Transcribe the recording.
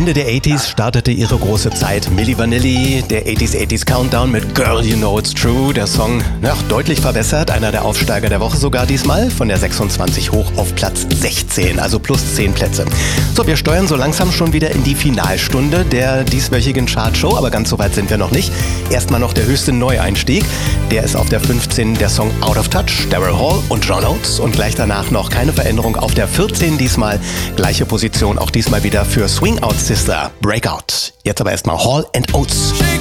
Ende der 80s startete ihre große Zeit. Milli Vanilli, der 80s Countdown mit Girl You Know It's True. Der Song deutlich verbessert, einer der Aufsteiger der Woche sogar diesmal, von der 26 hoch auf Platz 16, also plus 10 Plätze. So, wir steuern so langsam schon wieder in die Finalstunde der dieswöchigen Chartshow, aber ganz so weit sind wir noch nicht. Erstmal noch der höchste Neueinstieg, der ist auf der 15, der Song Out of Touch, Daryl Hall und John Oates, und gleich danach noch keine Veränderung auf der 14 diesmal, gleiche Position auch diesmal wieder für Swing Out Sister, Breakout. Jetzt aber erstmal Hall and Oates.